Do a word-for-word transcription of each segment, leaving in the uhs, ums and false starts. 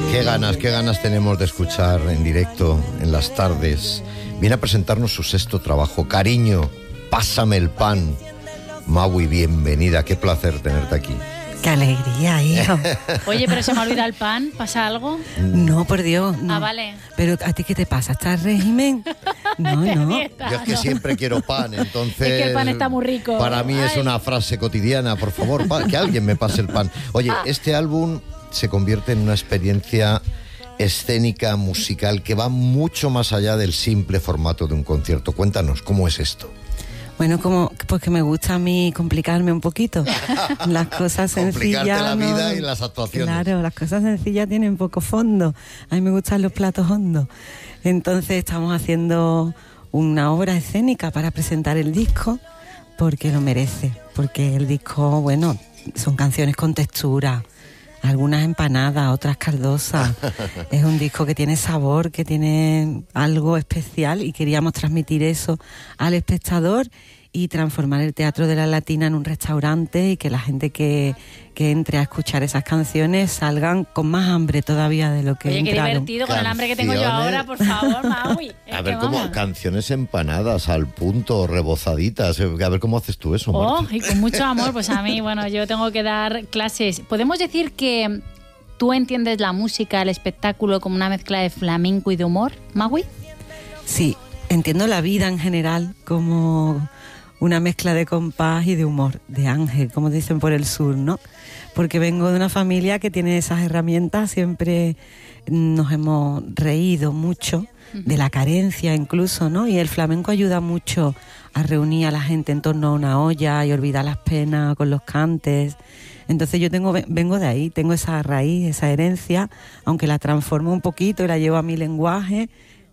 Qué ganas, qué ganas tenemos de escuchar en directo en las tardes. Viene a presentarnos su sexto trabajo, Cariño, pásame el pan. Maui, bienvenida, qué placer tenerte aquí. ¡Qué alegría, hijo! Oye, pero se me olvida el pan, ¿pasa algo? No, por Dios, no. Ah, vale. Pero ¿a ti qué te pasa? ¿Estás régimen? No, no. Yo es que no. siempre quiero pan, entonces... Es que el pan está muy rico. Para mí Ay. es una frase cotidiana, por favor, pa, que alguien me pase el pan. Oye, este álbum se convierte en una experiencia escénica, musical, que va mucho más allá del simple formato de un concierto. Cuéntanos, ¿cómo es esto? Bueno, como pues que me gusta a mí complicarme un poquito. Las cosas sencillas... Complicarte la vida no, y las actuaciones. Claro, las cosas sencillas tienen poco fondo. A mí me gustan los platos hondos. Entonces estamos haciendo una obra escénica para presentar el disco, porque lo merece. Porque el disco, bueno, son canciones con textura, algunas empanadas, otras caldosas. Es un disco que tiene sabor, que tiene algo especial, y queríamos transmitir eso al espectador y transformar el Teatro de la Latina en un restaurante, y que la gente que, que entre a escuchar esas canciones salgan con más hambre todavía de lo que Oye, entraron. Qué divertido, con el hambre que tengo yo ahora, por favor, Maui. A ver, cómo canciones empanadas, al punto, rebozaditas. A ver cómo haces tú eso, Oh, Marta. y con mucho amor, pues a mí, bueno, yo tengo que dar clases. ¿Podemos decir que tú entiendes la música, el espectáculo, como una mezcla de flamenco y de humor, Maui? Sí, entiendo la vida en general como una mezcla de compás y de humor, de ángel, como dicen por el sur, ¿no? Porque vengo de una familia que tiene esas herramientas, siempre nos hemos reído mucho de la carencia incluso, ¿no? Y el flamenco ayuda mucho a reunir a la gente en torno a una olla y olvidar las penas con los cantes. Entonces yo tengo vengo de ahí, tengo esa raíz, esa herencia, aunque la transformo un poquito y la llevo a mi lenguaje,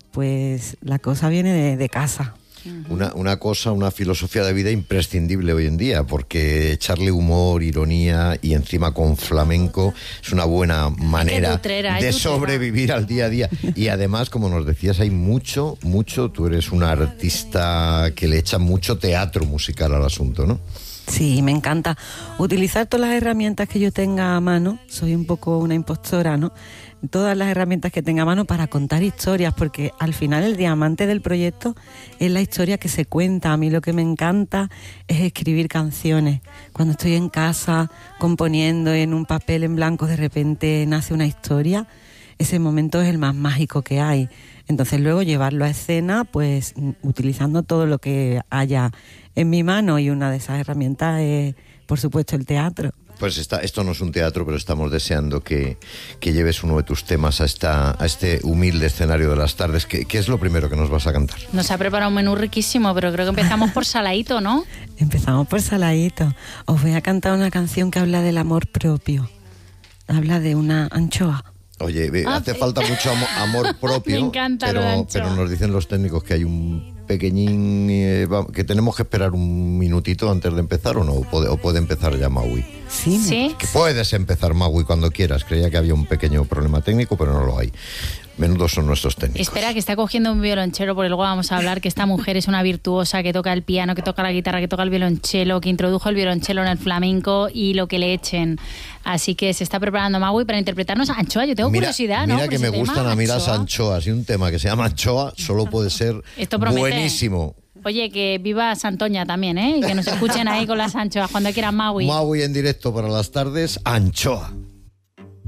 pues la cosa viene de, de casa. Una, una cosa, una filosofía de vida imprescindible hoy en día, porque echarle humor, ironía y encima con flamenco es una buena manera tutrera, de sobrevivir al día a día. Y además, como nos decías, hay mucho, mucho, tú eres una artista que le echa mucho teatro musical al asunto, ¿no? Sí, me encanta utilizar todas las herramientas que yo tenga a mano. Soy un poco una impostora, ¿no? Todas las herramientas que tenga a mano para contar historias, porque al final el diamante del proyecto es la historia que se cuenta. A mí lo que me encanta es escribir canciones. Cuando estoy en casa componiendo en un papel en blanco, de repente nace una historia. Ese momento es el más mágico que hay. Entonces luego llevarlo a escena, pues utilizando todo lo que haya en mi mano, y una de esas herramientas es, por supuesto, el teatro. Pues está, esto no es un teatro, pero estamos deseando que, que lleves uno de tus temas a, esta, a este humilde escenario de las tardes. ¿Qué, ¿Qué es lo primero que nos vas a cantar? Nos ha preparado un menú riquísimo, pero creo que empezamos por Saladito, ¿no? Empezamos por Saladito. Os voy a cantar una canción que habla del amor propio. Habla de una anchoa. Oye, ah, hace sí. falta mucho amor, amor propio. Me encanta pero, pero nos dicen los técnicos que hay un pequeñín eh, que tenemos que esperar un minutito antes de empezar, o no, o puede, o puede empezar ya Maui. Sí, ¿Sí? Que puedes empezar, Maui, cuando quieras. Creía que había un pequeño problema técnico, pero no lo hay. Menudos son nuestros técnicos. Espera, que está cogiendo un violonchelo, porque luego vamos a hablar que esta mujer es una virtuosa, que toca el piano, que toca la guitarra, que toca el violonchelo, que introdujo el violonchelo en el flamenco y lo que le echen. Así que se está preparando Maui para interpretarnos a Anchoa. Yo tengo mira, curiosidad, ¿no? Mira que me tema, gustan a mí las Anchoa. anchoas, y un tema que se llama Anchoa solo puede ser buenísimo. Oye, que viva Santoña también, ¿eh? Y que nos escuchen ahí con las anchoas cuando quieran, Maui. Maui en directo para las tardes, Anchoa.